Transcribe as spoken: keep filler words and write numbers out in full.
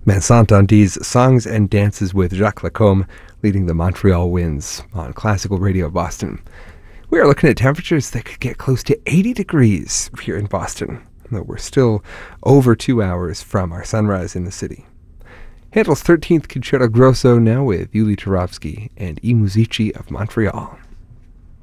Vincent Dandy's Songs and Dances with Jacques Lacombe leading the Montreal Winds on Classical Radio Boston. We are looking at temperatures that could get close to eighty degrees here in Boston, though we're still over two hours from our sunrise in the city. Handel's thirteenth Concerto Grosso now with Yuli Turovsky and I Musici of Montreal.